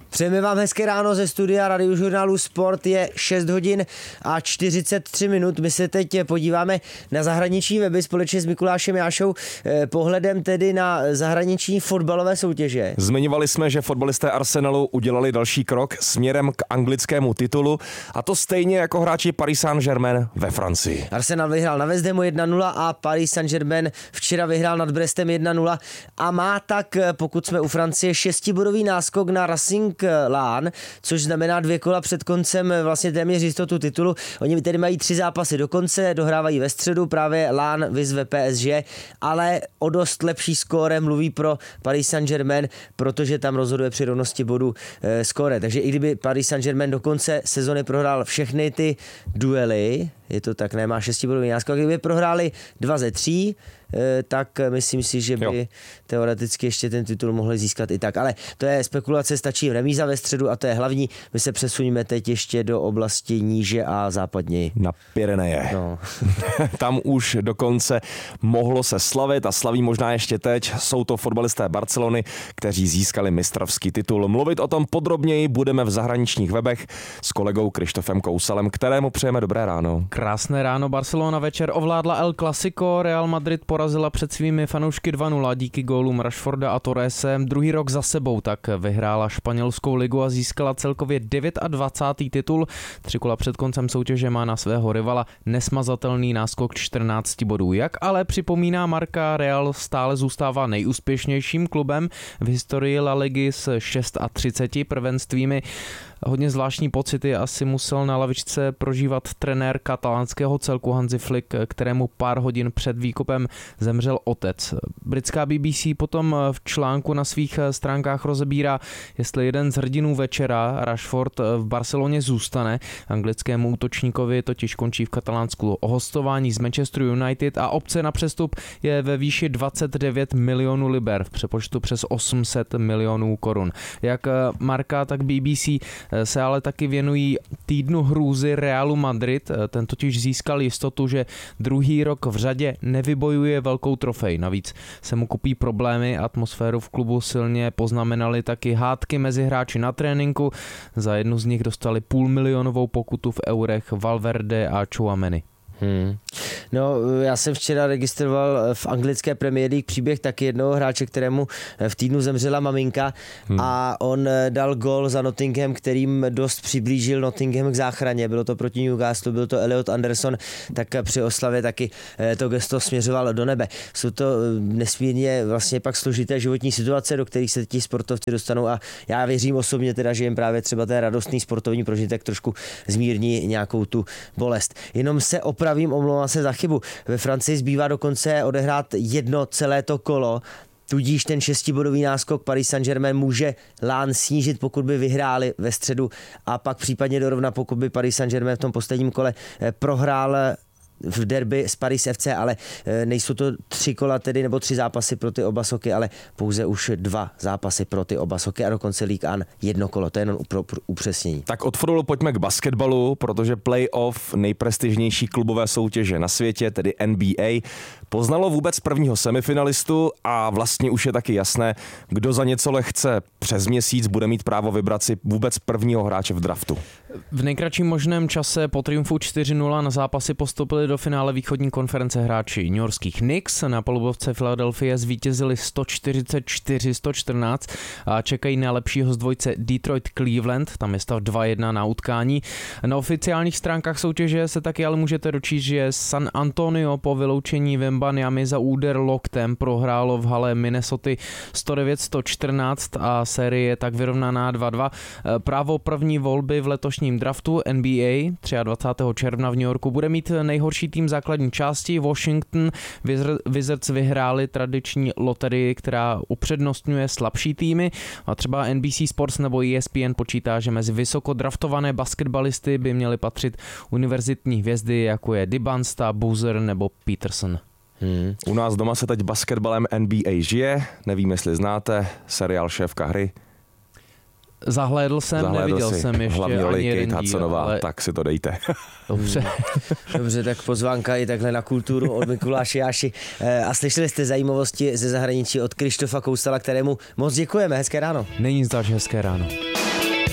Přejeme vám hezké ráno ze studia Radiožurnálu Sport, je 6 hodin a 43 minut. My se teď podíváme na zahraniční weby společně s Mikulášem Jášou, pohledem tedy na zahraniční fotbalové soutěže. Zmiňovali jsme, že fotbalisté Arsenalu udělali další krok směrem k anglickému titulu, a to stejně jako hráči Paris Saint-Germain ve Francii. Arsenal vyhrál na West Hamu 1-0 a Paris Saint-Germain včera vyhrál nad Brestem 1-0 a má tak, pokud jsme u Francie, 6bodový náskok na Racing Lán, což znamená 2 kola před koncem vlastně téměř jistotu titulu. Oni tedy mají 3 zápasy do konce, dohrávají ve středu, právě Lán vyzve PSG, ale o dost lepší skóre mluví pro Paris Saint-Germain, protože tam rozhoduje při rovnosti bodů skóre. Takže i kdyby Paris Saint-Germain do konce sezony prohrál všechny ty duely, je to tak, nemá 6bodový náskok, kdyby prohráli 2 ze 3, tak myslím si, že by teoreticky ještě ten titul mohli získat i tak. Ale to je spekulace, stačí remíza ve středu a to je hlavní. My se přesuníme teď ještě do oblasti níže a západněji. Na Pyreneje. No. Tam už dokonce mohlo se slavit a slaví možná ještě teď. Jsou to fotbalisté Barcelony, kteří získali mistrovský titul. Mluvit o tom podrobněji budeme v zahraničních webech s kolegou Krištofem Kousalem, kterému přejeme dobré ráno. Krásné ráno. Barcelona večer ovládla El Clasico, Real Madrid porazila před svými fanoušky 2-0 díky gólům Rashforda a Torrese. Druhý rok za sebou tak vyhrála španělskou ligu a získala celkově 29. titul. 3 kola před koncem soutěže má na svého rivala nesmazatelný náskok 14 bodů. Jak ale připomíná Marca, Real stále zůstává nejúspěšnějším klubem v historii La Ligy s 36 prvenstvími. Hodně zvláštní pocity asi musel na lavičce prožívat trenér katalánského celku Hansi Flick, kterému pár hodin před výkopem zemřel otec. Britská BBC potom v článku na svých stránkách rozebírá, jestli jeden z hrdinů večera, Rashford, v Barceloně zůstane. Anglickému útočníkovi totiž končí v Katalánsku hostování z Manchesteru United a opce na přestup je ve výši 29 milionů liber, v přepočtu přes 800 milionů korun. Jak Marca, tak BBC se ale taky věnují týdnu hrůzy Realu Madrid. Ten totiž získal jistotu, že druhý rok v řadě nevybojuje velkou trofej. Navíc se mu kupí problémy, atmosféru v klubu silně poznamenaly taky hádky mezi hráči na tréninku. Za jednu z nich dostali 500 000 pokutu v eurech Valverde a Tchouaméni. No, já jsem včera registroval v anglické Premier League příběh taky jednoho hráče, kterému v týdnu zemřela maminka a on dal gól za Nottingham, kterým dost přiblížil Nottingham k záchraně. Bylo to proti Newcastle, byl to Elliot Anderson, tak při oslavě taky to gesto směřoval do nebe. Jsou to nesmírně vlastně pak složité životní situace, do kterých se ti sportovci dostanou a já věřím osobně teda, že jim právě třeba ten radostný sportovní prožitek trošku zmírní nějakou tu bolest. Jenom se opravím, omlouvám se za chybu. Ve Francii zbývá dokonce odehrát jedno celé to kolo, tudíž ten 6bodový náskok Paris Saint-Germain může Lán snížit, pokud by vyhráli ve středu a pak případně dorovna, pokud by Paris Saint-Germain v tom posledním kole prohrál v derby s Paris FC, ale nejsou to 3 kola tedy, nebo 3 zápasy pro ty oba soky, ale pouze už 2 zápasy pro ty oba soky a dokonce Ligue 1 1 kolo, to je jenom pro upřesnění. Tak od fotbalu pojďme k basketbalu, protože playoff nejprestižnější klubové soutěže na světě, tedy NBA, poznalo vůbec prvního semifinalistu a vlastně už je taky jasné, kdo za něco lehce přes měsíc bude mít právo vybrat si vůbec prvního hráče v draftu. V nejkratším možném čase po triumfu 4-0 na zápasy postupili do finále východní konference hráči newyorských Knicks. Na palubovce Philadelphia zvítězili 144-114 a čekají na lepšího z dvojce Detroit-Cleveland, tam je stav 2-1 na utkání. Na oficiálních stránkách soutěže se taky ale můžete dočíst, že San Antonio po vyloučení Wembanyamy za úder loktem prohrálo v hale Minnesota 109-114 a série je tak vyrovnaná 2-2. Právo první volby v letošním draftu NBA 23. června v New Yorku bude mít nejhorší tým základní části. Washington Wizards vyhráli tradiční loterii, která upřednostňuje slabší týmy a třeba NBC Sports nebo ESPN počítá, že mezi vysoko draftované basketbalisty by měly patřit univerzitní hvězdy, jako je Dibunsta, Boozer nebo Peterson. U nás doma se teď basketbalem NBA žije, nevím, jestli znáte seriál Šéfka hry. Zahlédl jsem, neviděl jsem ještě hlavní roli ani jeden Kate díl, Hudsonová, ale... tak si to dejte. Dobře. Dobře, tak pozvánka i takhle na kulturu od Mikuláše Jáši. A slyšeli jste zajímavosti ze zahraničí od Krištofa Kousala, kterému moc děkujeme. Hezké ráno. Není zdaž, hezké ráno.